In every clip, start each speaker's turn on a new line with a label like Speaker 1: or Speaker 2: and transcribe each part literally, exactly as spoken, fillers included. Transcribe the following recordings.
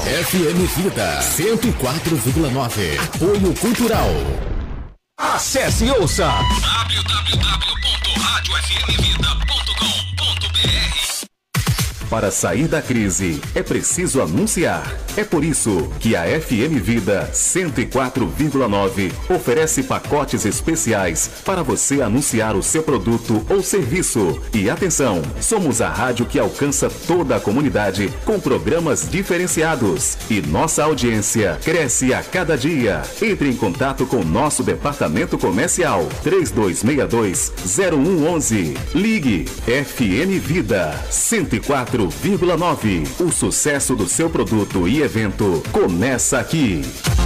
Speaker 1: F M Vida cento e quatro vírgula nove. Apoio Cultural. Acesse e ouça w w w ponto rádio f m vida ponto com ponto b r. Para sair da crise, é preciso anunciar. É por isso que a F M Vida cento e quatro vírgula nove oferece pacotes especiais para você anunciar o seu produto ou serviço. E atenção, somos a rádio que alcança toda a comunidade com programas diferenciados. E nossa audiência cresce a cada dia. Entre em contato com nosso departamento comercial três dois seis dois, zero um um um. Ligue F M Vida cento e quatro vírgula nove. O sucesso do seu produto e evento começa aqui.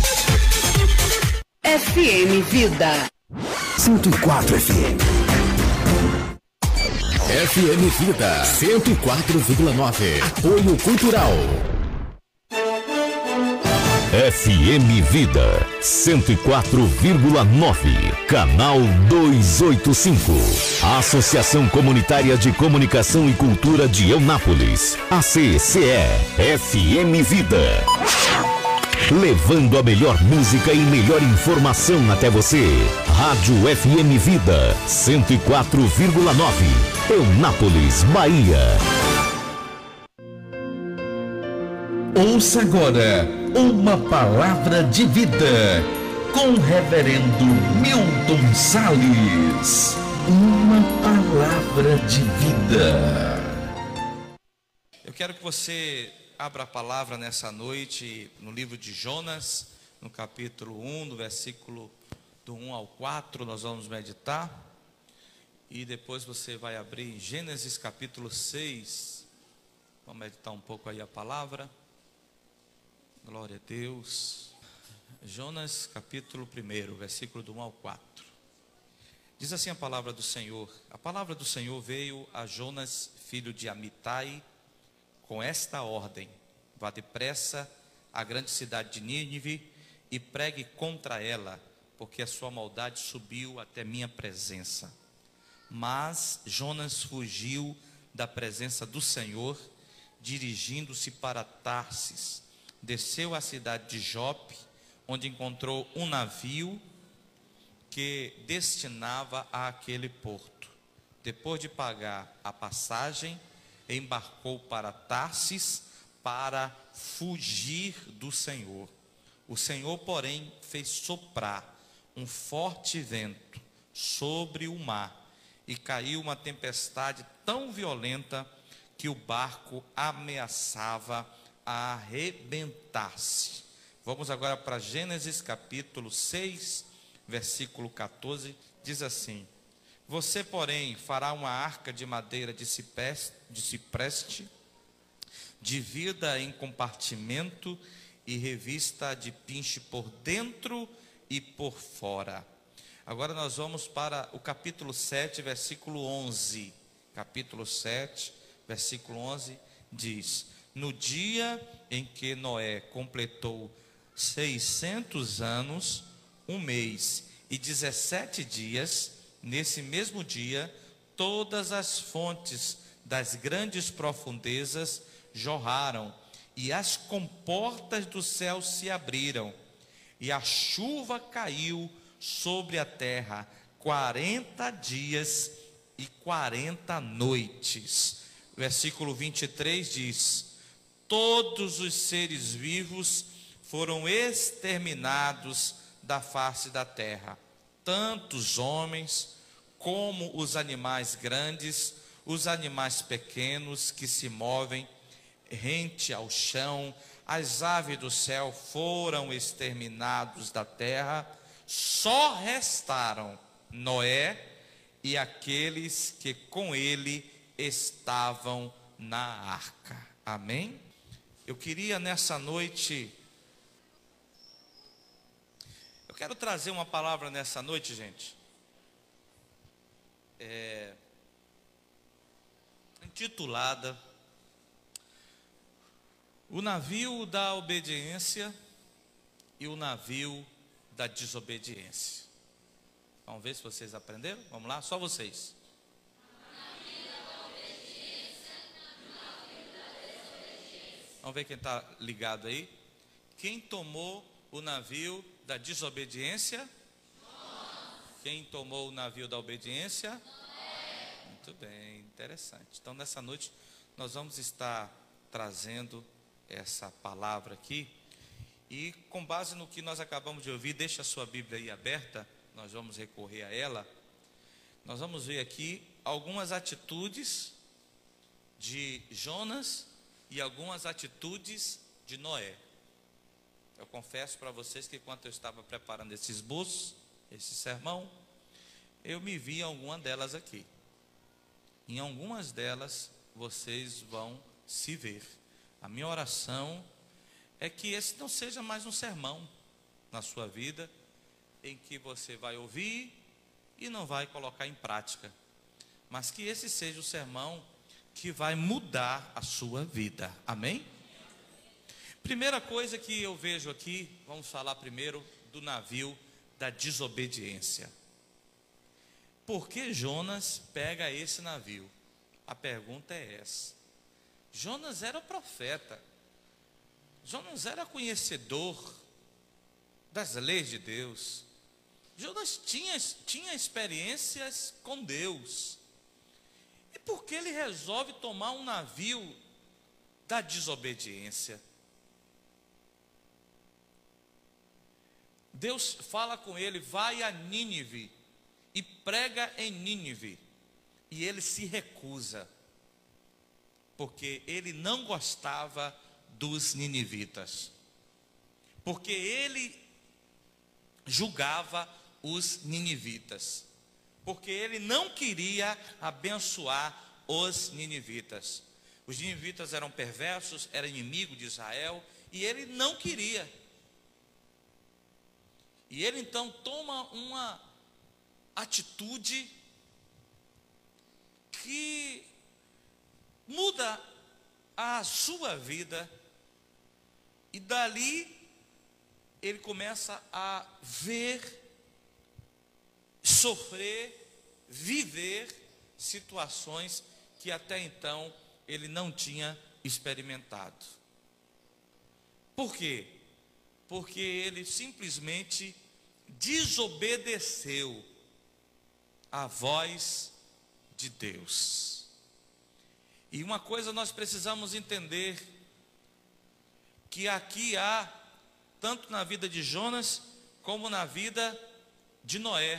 Speaker 2: F M Vida
Speaker 1: cento e quatro F M. F M Vida cento e quatro vírgula nove. Apoio Cultural. F M Vida cento e quatro vírgula nove, canal duzentos e oitenta e cinco. A Associação Comunitária de Comunicação e Cultura de Eunápolis, A C C E, F M Vida. Levando a melhor música e melhor informação até você. Rádio F M Vida cento e quatro vírgula nove, Eunápolis, Bahia.
Speaker 3: Ouça agora uma palavra de vida com o reverendo Milton Salles. Uma palavra de vida.
Speaker 4: Eu quero que você abra a palavra nessa noite no livro de Jonas, no capítulo um, no versículo do um ao quatro, nós vamos meditar. E depois você vai abrir em Gênesis capítulo seis. Vamos meditar um pouco aí a palavra. Glória a Deus. Jonas capítulo um, versículo do um ao quatro. Diz assim a palavra do Senhor. A palavra do Senhor veio a Jonas, filho de Amitai, com esta ordem: vá depressa à grande cidade de Nínive e pregue contra ela, porque a sua maldade subiu até minha presença. Mas Jonas fugiu da presença do Senhor, dirigindo-se para Tarsis. Desceu à cidade de Jope, onde encontrou um navio que destinava a aquele porto. Depois de pagar a passagem, embarcou para Tarsis para fugir do Senhor. O Senhor, porém, fez soprar um forte vento sobre o mar e caiu uma tempestade tão violenta que o barco ameaçava a arrebentar-se. Vamos agora para Gênesis capítulo seis, versículo quatorze, diz assim: você, porém, fará uma arca de madeira de cipreste, de cipreste, divida em compartimento e revista de pinche por dentro e por fora. Agora nós vamos para o capítulo sete, versículo onze. Capítulo sete, versículo onze diz: no dia em que Noé completou seiscentos anos, um mês e dezessete dias, nesse mesmo dia, todas as fontes das grandes profundezas jorraram, e as comportas do céu se abriram, e a chuva caiu sobre a terra quarenta dias e quarenta noites. Versículo vinte e três diz: todos os seres vivos foram exterminados da face da terra, tanto os homens como os animais grandes, os animais pequenos que se movem rente ao chão, as aves do céu foram exterminados da terra. Só restaram Noé e aqueles que com ele estavam na arca. Amém? Eu queria nessa noite, eu quero trazer uma palavra nessa noite, gente, é, intitulada O Navio da Obediência e o Navio da Desobediência. Vamos ver se vocês aprenderam? Vamos lá, só vocês. Vamos ver quem está ligado aí. Quem tomou o navio da desobediência? Quem tomou o navio da obediência? Muito bem, interessante. Então, nessa noite, nós vamos estar trazendo essa palavra aqui. E com base no que nós acabamos de ouvir, deixa a sua Bíblia aí aberta, nós vamos recorrer a ela. Nós vamos ver aqui algumas atitudes de Jonas e algumas atitudes de Noé. Eu confesso para vocês que enquanto eu estava preparando esse esboço, esse sermão, eu me vi em alguma delas aqui. Em algumas delas vocês vão se ver. A minha oração é que esse não seja mais um sermão na sua vida, em que você vai ouvir e não vai colocar em prática, mas que esse seja o sermão que vai mudar a sua vida. Amém? Primeira coisa que eu vejo aqui, vamos falar primeiro do navio da desobediência. Por que Jonas pega esse navio? A pergunta é essa. Jonas era profeta. Jonas era conhecedor das leis de Deus. Jonas tinha, tinha experiências com Deus. E por que ele resolve tomar um navio da desobediência? Deus fala com ele, vai a Nínive e prega em Nínive. E ele se recusa, porque ele não gostava dos ninivitas, porque ele julgava os ninivitas, porque ele não queria abençoar os ninivitas. Os ninivitas eram perversos, eram inimigos de Israel, e ele não queria. E ele então toma uma atitude que muda a sua vida, e dali ele começa a ver, sofrer, viver situações que até então ele não tinha experimentado. Por quê? Porque ele simplesmente desobedeceu à voz de Deus. E uma coisa nós precisamos entender, que aqui há, tanto na vida de Jonas, como na vida de Noé,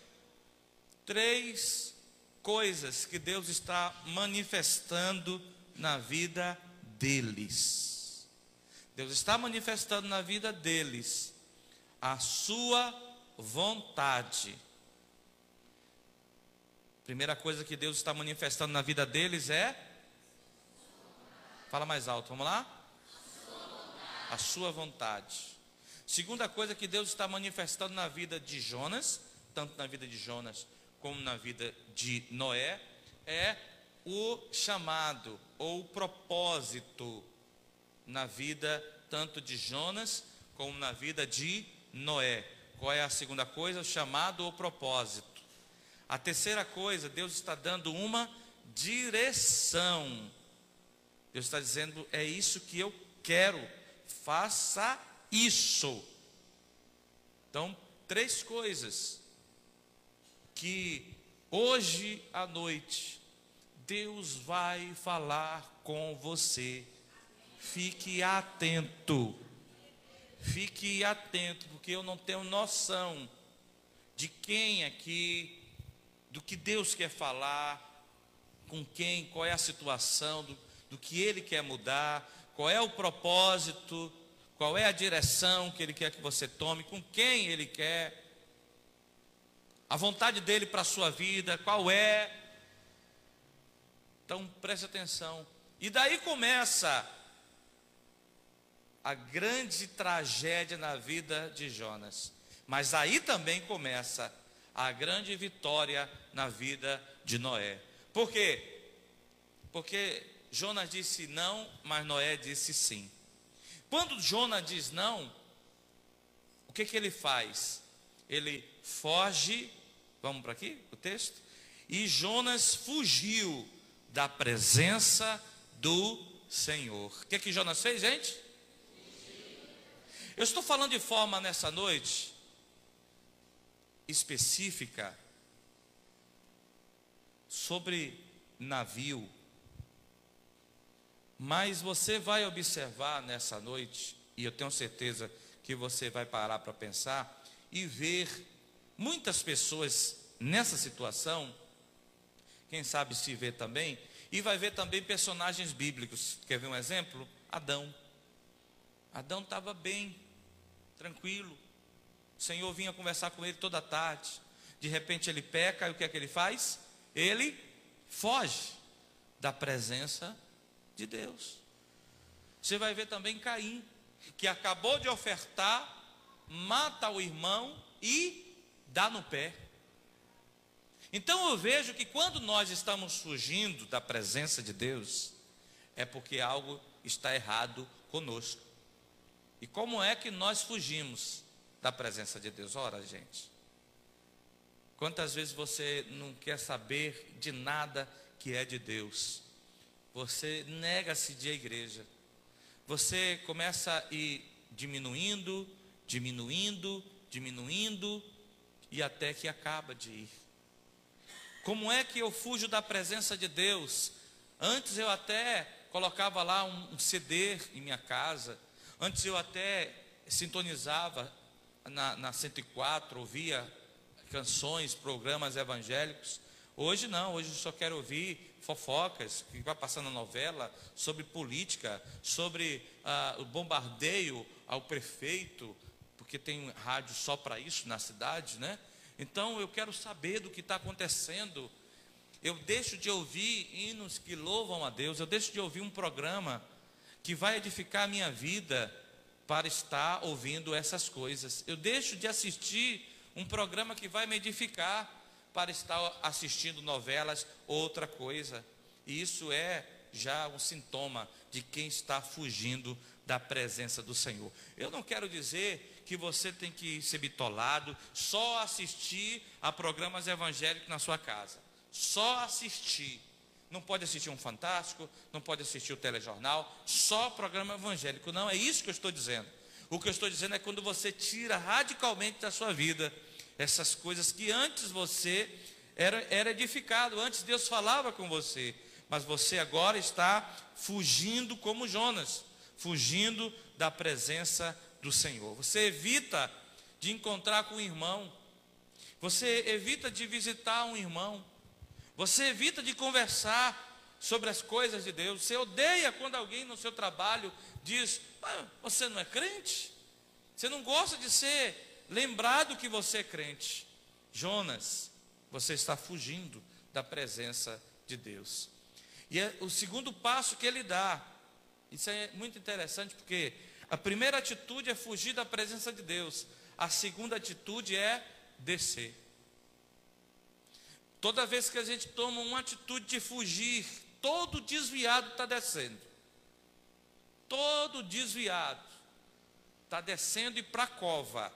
Speaker 4: três coisas que Deus está manifestando na vida deles. Deus está manifestando na vida deles a sua vontade. Primeira coisa que Deus está manifestando na vida deles é, fala mais alto, vamos lá? A sua vontade. Segunda coisa que Deus está manifestando na vida de Jonas, tanto na vida de Jonas como na vida de Noé, é o chamado ou o propósito na vida tanto de Jonas como na vida de Noé. Qual é a segunda coisa? O chamado ou propósito. A terceira coisa, Deus está dando uma direção. Deus está dizendo, é isso que eu quero, faça isso. Então, três coisas que hoje à noite Deus vai falar com você. Fique atento, fique atento, porque eu não tenho noção de quem aqui, do que Deus quer falar, com quem, qual é a situação, do, do que Ele quer mudar, qual é o propósito, qual é a direção que Ele quer que você tome, com quem Ele quer, a vontade dEle para a sua vida, qual é. Então preste atenção. E daí começa a grande tragédia na vida de Jonas. Mas aí também começa a grande vitória na vida de Noé. Por quê? Porque Jonas disse não, mas Noé disse sim. Quando Jonas diz não, o que que ele faz? Ele foge, vamos para aqui, o texto? E Jonas fugiu da presença do Senhor. O que é que Jonas fez, gente? Eu estou falando de forma nessa noite específica sobre navio, mas você vai observar nessa noite, e eu tenho certeza que você vai parar para pensar e ver muitas pessoas nessa situação, quem sabe se vê também, e vai ver também personagens bíblicos. Quer ver um exemplo? Adão. Adão estava bem, tranquilo, o Senhor vinha conversar com ele toda a tarde, de repente ele peca, e o que é que ele faz? Ele foge da presença de Deus. Você vai ver também Caim, que acabou de ofertar, mata o irmão e dá no pé. Então eu vejo que quando nós estamos fugindo da presença de Deus, é porque algo está errado conosco. E como é que nós fugimos da presença de Deus? Ora, gente, quantas vezes você não quer saber de nada que é de Deus? Você nega-se de igreja. Você começa a ir diminuindo, diminuindo, diminuindo, e até que acaba de ir. Como é que eu fujo da presença de Deus? Antes eu até colocava lá um, um C D em minha casa. Antes eu até sintonizava na, na cento e quatro, ouvia canções, programas evangélicos. Hoje não, hoje eu só quero ouvir fofocas, que vai passando a novela, sobre política, sobre ah, o bombardeio ao prefeito, porque tem rádio só para isso na cidade, né? Então eu quero saber do que está acontecendo. Eu deixo de ouvir hinos que louvam a Deus, eu deixo de ouvir um programa que vai edificar a minha vida para estar ouvindo essas coisas. Eu deixo de assistir um programa que vai me edificar para estar assistindo novelas, outra coisa. E isso é já um sintoma de quem está fugindo da presença do Senhor. Eu não quero dizer que você tem que ser bitolado, só assistir a programas evangélicos na sua casa. Só assistir. Não pode assistir um Fantástico, não pode assistir o telejornal, só programa evangélico. Não, é isso que eu estou dizendo. O que eu estou dizendo é quando você tira radicalmente da sua vida essas coisas que antes você era, era edificado, antes Deus falava com você, mas você agora está fugindo como Jonas, fugindo da presença do Senhor. Você evita de encontrar com um irmão, você evita de visitar um irmão, você evita de conversar sobre as coisas de Deus. Você odeia quando alguém no seu trabalho diz: ah, você não é crente? Você não gosta de ser lembrado que você é crente. Jonas, você está fugindo da presença de Deus. E é o segundo passo que ele dá. Isso é muito interessante, porque a primeira atitude é fugir da presença de Deus. A segunda atitude é descer. Toda vez que a gente toma uma atitude de fugir, todo desviado está descendo. Todo desviado está descendo e para a cova.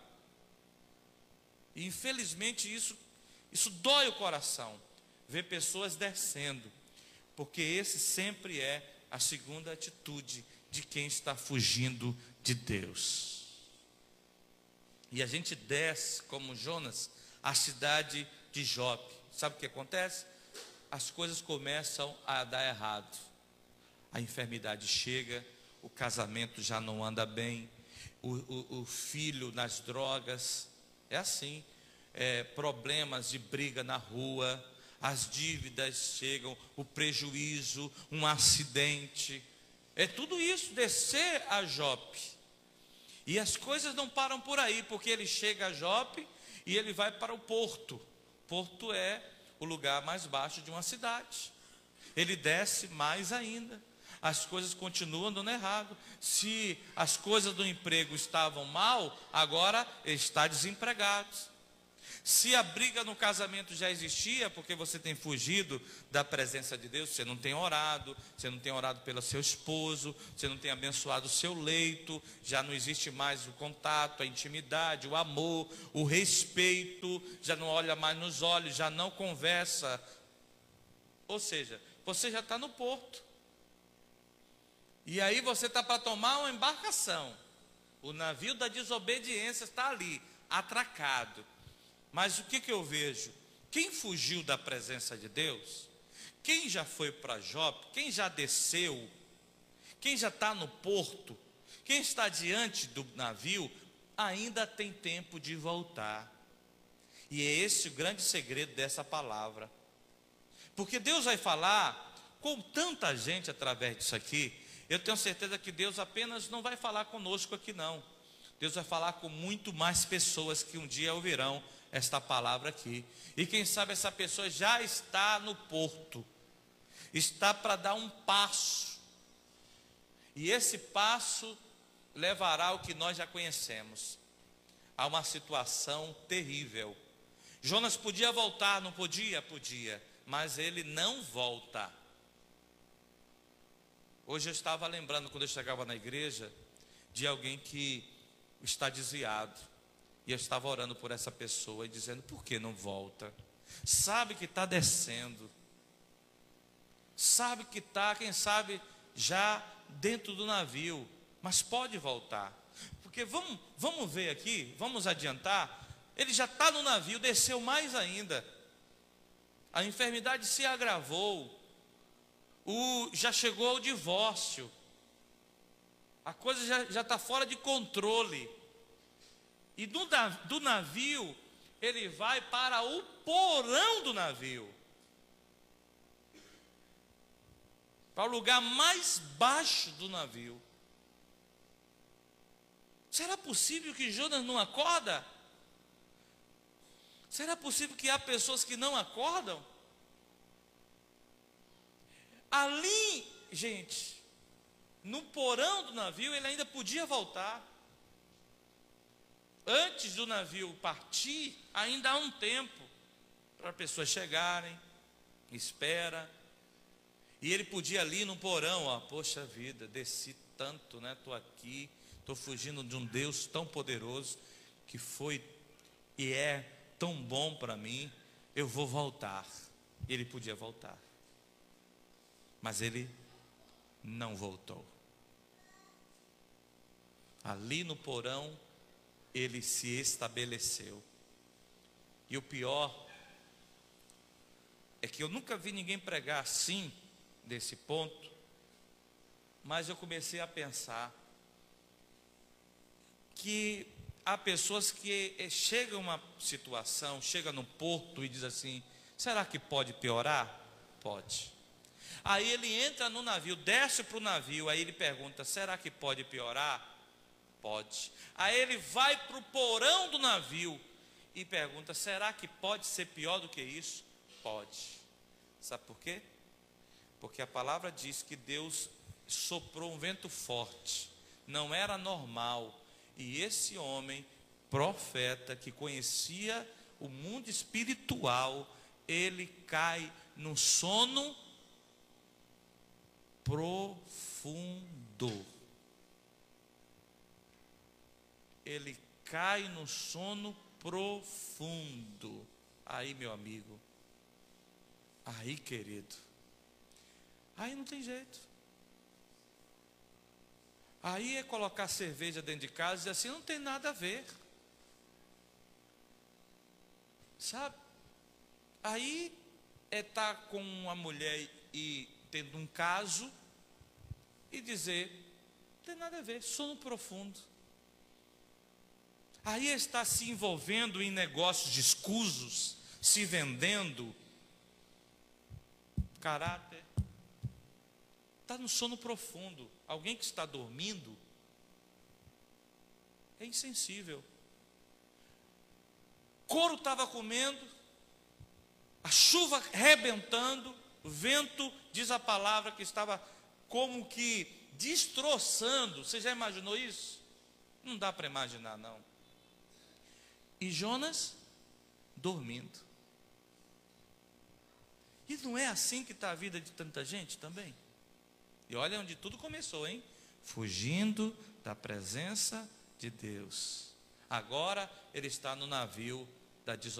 Speaker 4: E infelizmente isso, isso dói o coração, ver pessoas descendo, porque esse sempre é a segunda atitude de quem está fugindo de Deus. E a gente desce, como Jonas, a cidade de Jope. Sabe o que acontece? As coisas começam a dar errado. A enfermidade chega, o casamento já não anda bem, o, o, o filho nas drogas, é assim, é, problemas de briga na rua, as dívidas chegam, o prejuízo, um acidente, é tudo isso, descer a Jope. E as coisas não param por aí, porque ele chega a Jope e ele vai para o porto. Porto é o lugar mais baixo de uma cidade. Ele desce mais ainda. As coisas continuam dando errado. Se as coisas do emprego estavam mal, agora ele está desempregado. Se a briga no casamento já existia, porque você tem fugido da presença de Deus, você não tem orado, você não tem orado pelo seu esposo, você não tem abençoado o seu leito, já não existe mais o contato, a intimidade, o amor, o respeito, já não olha mais nos olhos, já não conversa. Ou seja, você já está no porto. E aí você está para tomar uma embarcação. O navio da desobediência está ali, atracado. Mas o que, que eu vejo? Quem fugiu da presença de Deus, quem já foi para Jope, quem já desceu, quem já está no porto, quem está diante do navio, ainda tem tempo de voltar. E é esse o grande segredo dessa palavra. Porque Deus vai falar com tanta gente através disso aqui. Eu tenho certeza que Deus apenas não vai falar conosco aqui não. Deus vai falar com muito mais pessoas que um dia ouvirão esta palavra aqui. E quem sabe essa pessoa já está no porto, está para dar um passo. E esse passo levará ao que nós já conhecemos, a uma situação terrível. Jonas podia voltar, não podia? Podia, mas ele não volta. Hoje eu estava lembrando, quando eu chegava na igreja, de alguém que está desviado. E eu estava orando por essa pessoa e dizendo, por que não volta? Sabe que está descendo. Sabe que está, quem sabe, já dentro do navio. Mas pode voltar. Porque vamos, vamos ver aqui, vamos adiantar. Ele já está no navio, desceu mais ainda. A enfermidade se agravou. O, já chegou ao divórcio. A coisa já está fora de controle. E do, do navio, ele vai para o porão do navio. Para o lugar mais baixo do navio. Será possível que Jonas não acorda? Será possível que há pessoas que não acordam? Ali, gente, no porão do navio, ele ainda podia voltar. Antes do navio partir, ainda há um tempo para as pessoas chegarem, espera. E ele podia ali no porão, ó, poxa vida, desci tanto, né? Estou aqui, estou fugindo de um Deus tão poderoso, que foi e é tão bom para mim, eu vou voltar. Ele podia voltar. Mas ele não voltou. Ali no porão, ele se estabeleceu. E o pior é que eu nunca vi ninguém pregar assim, desse ponto, mas eu comecei a pensar que há pessoas que chegam a uma situação, chega no porto e diz assim, será que pode piorar? Pode. Aí ele entra no navio, desce para o navio, aí ele pergunta, será que pode piorar? Pode. Aí ele vai para o porão do navio e pergunta, será que pode ser pior do que isso? Pode. Sabe por quê? Porque a palavra diz que Deus soprou um vento forte, não era normal, e esse homem, profeta, que conhecia o mundo espiritual, ele cai num sono profundo. Ele cai no sono profundo. Aí, meu amigo, aí, querido, aí não tem jeito. Aí é colocar cerveja dentro de casa e dizer assim, não tem nada a ver. Sabe? Aí é estar com uma mulher e tendo um caso e dizer, não tem nada a ver, sono profundo. Aí está se envolvendo em negócios de escusos, se vendendo, caráter, está no sono profundo. Alguém que está dormindo é insensível. Couro estava comendo, a chuva rebentando, o vento, diz a palavra, que estava como que destroçando. Você já imaginou isso? Não dá para imaginar, não. E Jonas dormindo. E não é assim que está a vida de tanta gente também? E olha onde tudo começou, hein? Fugindo da presença de Deus. Agora ele está no navio da desobediência.